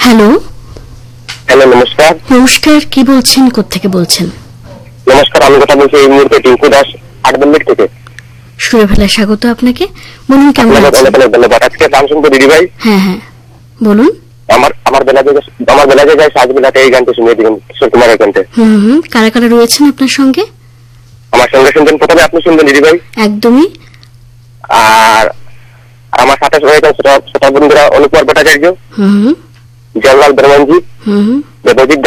Hello. Hello, নমস্কার। নমস্কার, কি বলছেন, কোত্থেকে বলছেন? নমস্কার, আমি কথা বলছি এই মুহূর্তে টিঙ্কু দাস আটবল্লির থেকে। সুরে ফেলা স্বাগত আপনাকে। বলুন কেমন আপনাকে আছেন? অনেক অনেক ধন্যবাদ। আজকে গান শুনবো দিদি ভাই। হ্যাঁ হ্যাঁ, বলুন। আমার বেলা যায় সাজ বেলাতে এই গানটা শুনিয়ে দিবেন, কিশোর কুমারের গানটা। কারা কারা রয়েছেন আপনার সঙ্গে? আমার সঙ্গে শুনবেন, প্রথমে আপনি শুনবেন দিদি ভাই। একদমই। আর আমার সাথে রয়েছেন শ্রোতা বন্ধুরা অনুপর ভট্টাচার্য, জওয়াহরলাল বর্মনজি, দেবজিৎ